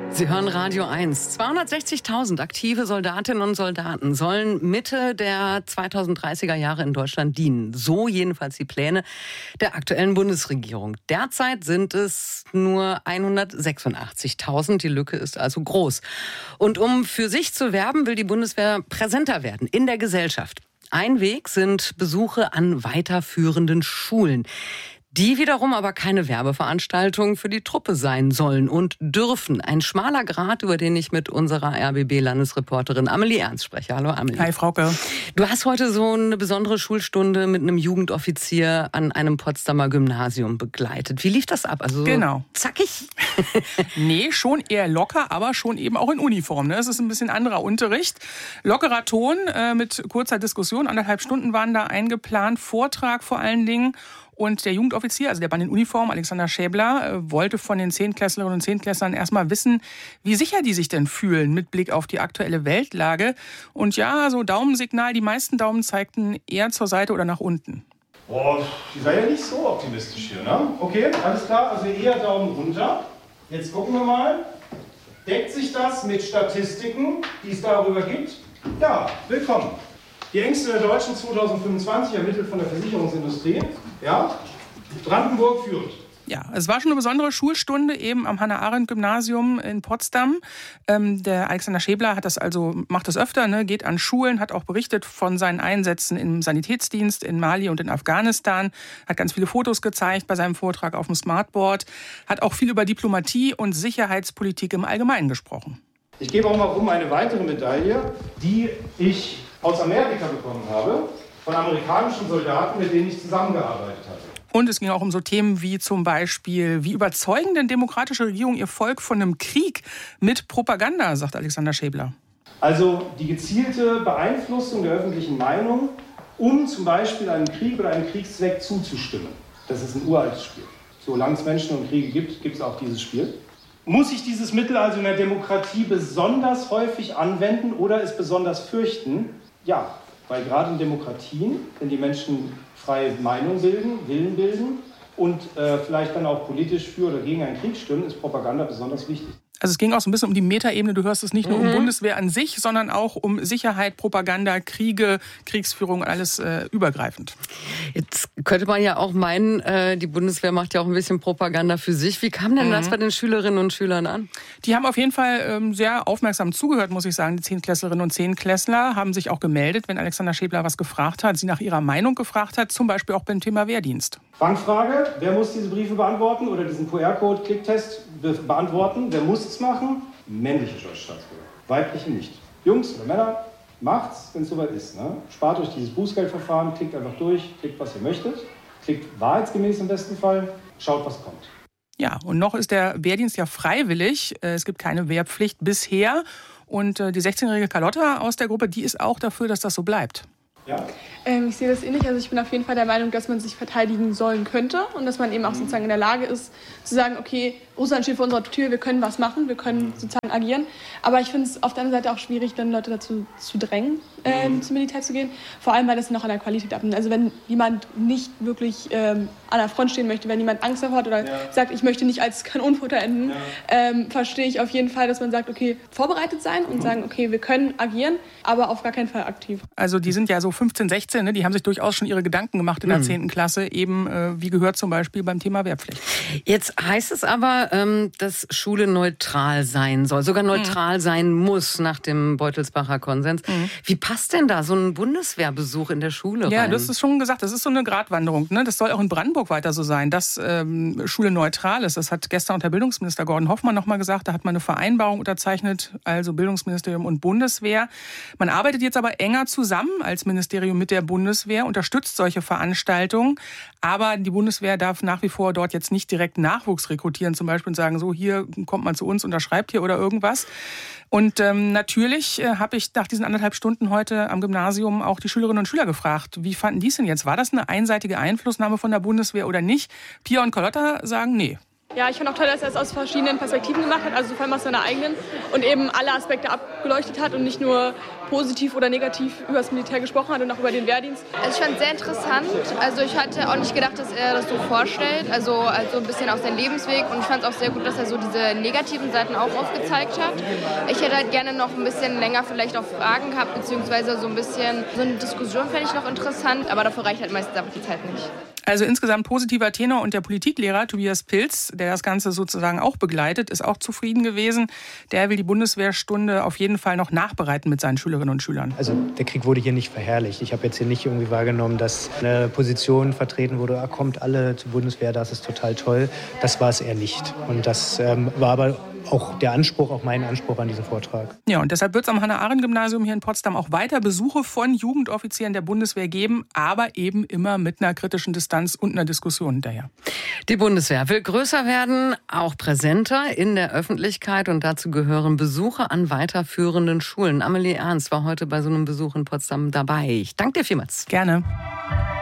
Sie hören Radio 1. 260.000 aktive Soldatinnen und Soldaten sollen Mitte der 2030er Jahre in Deutschland dienen. So jedenfalls die Pläne der aktuellen Bundesregierung. Derzeit sind es nur 186.000. Die Lücke ist also groß. Und um für sich zu werben, will die Bundeswehr präsenter werden in der Gesellschaft. Ein Weg sind Besuche an weiterführenden Schulen. Die wiederum aber keine Werbeveranstaltungen für die Truppe sein sollen und dürfen. Ein schmaler Grat, über den ich mit unserer RBB-Landesreporterin Amelie Ernst spreche. Hallo Amelie. Hi Frauke. Du hast heute so eine besondere Schulstunde mit einem Jugendoffizier an einem Potsdamer Gymnasium begleitet. Wie lief das ab? Also genau. Zackig? Nee, schon eher locker, aber schon eben auch in Uniform. Ne? Es ist ein bisschen anderer Unterricht. Lockerer Ton mit kurzer Diskussion. 1,5 Stunden waren da eingeplant. Vortrag vor allen Dingen. Und der Jugendoffizier, also der Mann in Uniform, Alexander Schäbler, wollte von den Zehntklässlerinnen und Zehntklässlern erstmal wissen, wie sicher die sich denn fühlen mit Blick auf die aktuelle Weltlage. Und ja, so Daumensignal, die meisten Daumen zeigten eher zur Seite oder nach unten. Boah, die sei ja nicht so optimistisch hier, ne? Okay, alles klar, also eher Daumen runter. Jetzt gucken wir mal. Deckt sich das mit Statistiken, die es darüber gibt? Ja, willkommen. Die Ängste der Deutschen 2025 ermittelt von der Versicherungsindustrie. Ja, Brandenburg führt. Ja, es war schon eine besondere Schulstunde eben am Hannah-Arendt-Gymnasium in Potsdam. Der Alexander Schäbler macht das öfter, ne, geht an Schulen, hat auch berichtet von seinen Einsätzen im Sanitätsdienst in Mali und in Afghanistan, hat ganz viele Fotos gezeigt bei seinem Vortrag auf dem Smartboard, hat auch viel über Diplomatie und Sicherheitspolitik im Allgemeinen gesprochen. Ich gebe auch mal rum eine weitere Medaille, die ich aus Amerika bekommen habe, von amerikanischen Soldaten, mit denen ich zusammengearbeitet habe. Und es ging auch um so Themen wie zum Beispiel, wie überzeugen denn demokratische Regierungen ihr Volk von einem Krieg mit Propaganda, sagt Alexander Schäbler. Also die gezielte Beeinflussung der öffentlichen Meinung, um zum Beispiel einem Krieg oder einem Kriegszweck zuzustimmen. Das ist ein uraltes Spiel. Solange es Menschen und Kriege gibt, gibt es auch dieses Spiel. Muss ich dieses Mittel also in der Demokratie besonders häufig anwenden oder es besonders fürchten? Ja, weil gerade in Demokratien, wenn die Menschen freie Meinung bilden, Willen bilden und vielleicht dann auch politisch für oder gegen einen Krieg stimmen, ist Propaganda besonders wichtig. Also es ging auch so ein bisschen um die Metaebene. Du hörst es nicht nur um Bundeswehr an sich, sondern auch um Sicherheit, Propaganda, Kriege, Kriegsführung, alles übergreifend. Jetzt könnte man ja auch meinen, die Bundeswehr macht ja auch ein bisschen Propaganda für sich. Wie kam denn das bei den Schülerinnen und Schülern an? Die haben auf jeden Fall sehr aufmerksam zugehört, muss ich sagen. Die Zehntklässlerinnen und Zehntklässler haben sich auch gemeldet, wenn Alexander Schäbler was gefragt hat, sie nach ihrer Meinung gefragt hat, zum Beispiel auch beim Thema Wehrdienst. Fangfrage, wer muss diese Briefe beantworten oder diesen QR-Code-Klicktest beantworten? Wer muss es machen? Männliche Staatsbürger, weibliche nicht. Jungs oder Männer, macht's, wenn es soweit ist. Ne? Spart euch dieses Bußgeldverfahren, klickt einfach durch, klickt, was ihr möchtet, klickt wahrheitsgemäß im besten Fall, schaut, was kommt. Ja, und noch ist der Wehrdienst ja freiwillig. Es gibt keine Wehrpflicht bisher. Und die 16-jährige Carlotta aus der Gruppe, die ist auch dafür, dass das so bleibt. Ja. Ich sehe das ähnlich. Also ich bin auf jeden Fall der Meinung, dass man sich verteidigen sollen könnte und dass man eben auch sozusagen in der Lage ist, zu sagen, okay, Russland steht vor unserer Tür, wir können was machen, wir können sozusagen agieren. Aber ich finde es auf der anderen Seite auch schwierig, dann Leute dazu zu drängen, zum Militär zu gehen. Vor allem, weil das noch an der Qualität abnimmt. Also wenn jemand nicht wirklich an der Front stehen möchte, wenn jemand Angst davor hat oder sagt, ich möchte nicht als Kanonenfutter enden, verstehe ich auf jeden Fall, dass man sagt, okay, vorbereitet sein und sagen, okay, wir können agieren, aber auf gar keinen Fall aktiv. Also die sind ja so 15, 16, ne? Die haben sich durchaus schon ihre Gedanken gemacht in der 10. Klasse, eben wie gehört zum Beispiel beim Thema Wehrpflicht. Jetzt heißt es aber, dass Schule neutral sein soll, sogar neutral sein muss nach dem Beutelsbacher Konsens. Wie passt denn da so ein Bundeswehrbesuch in der Schule rein? Ja, du hast es schon gesagt, das ist so eine Gratwanderung. Ne? Das soll auch in Brandenburg weiter so sein, dass Schule neutral ist. Das hat gestern unter Bildungsminister Gordon Hoffmann nochmal gesagt. Da hat man eine Vereinbarung unterzeichnet, also Bildungsministerium und Bundeswehr. Man arbeitet jetzt aber enger zusammen als Ministerium mit der Bundeswehr, unterstützt solche Veranstaltungen. Aber die Bundeswehr darf nach wie vor dort jetzt nicht direkt Nachwuchs rekrutieren, zum Beispiel und sagen, so hier kommt man zu uns, unterschreibt hier oder irgendwas. Und natürlich habe ich nach diesen 1,5 Stunden heute am Gymnasium auch die Schülerinnen und Schüler gefragt, wie fanden die es denn jetzt? War das eine einseitige Einflussnahme von der Bundeswehr oder nicht? Pia und Carlotta sagen, nee. Ja, ich finde auch toll, dass er es aus verschiedenen Perspektiven gemacht hat, also vor allem aus seiner eigenen und eben alle Aspekte abgeleuchtet hat und nicht nur positiv oder negativ über das Militär gesprochen hat und auch über den Wehrdienst. Also ich fand es sehr interessant. Also ich hatte auch nicht gedacht, dass er das so vorstellt, also ein bisschen aus seinem Lebensweg, und ich fand es auch sehr gut, dass er so diese negativen Seiten auch aufgezeigt hat. Ich hätte halt gerne noch ein bisschen länger vielleicht auch Fragen gehabt, beziehungsweise so eine Diskussion fände ich noch interessant, aber dafür reicht halt meistens einfach die Zeit nicht. Also insgesamt positiver Tenor, und der Politiklehrer Tobias Pilz, der das Ganze sozusagen auch begleitet, ist auch zufrieden gewesen. Der will die Bundeswehrstunde auf jeden Fall noch nachbereiten mit seinen Schülerinnen und Schülern. Also der Krieg wurde hier nicht verherrlicht. Ich habe jetzt hier nicht irgendwie wahrgenommen, dass eine Position vertreten wurde, kommt alle zur Bundeswehr, das ist total toll. Das war es eher nicht. Und das war aber auch der Anspruch, auch mein Anspruch an diesen Vortrag. Ja, und deshalb wird es am Hannah-Arendt-Gymnasium hier in Potsdam auch weiter Besuche von Jugendoffizieren der Bundeswehr geben, aber eben immer mit einer kritischen Distanz und einer Diskussion hinterher. Die Bundeswehr will größer werden, auch präsenter in der Öffentlichkeit, und dazu gehören Besuche an weiterführenden Schulen. Amelie Ernst war heute bei so einem Besuch in Potsdam dabei. Ich danke dir vielmals. Gerne.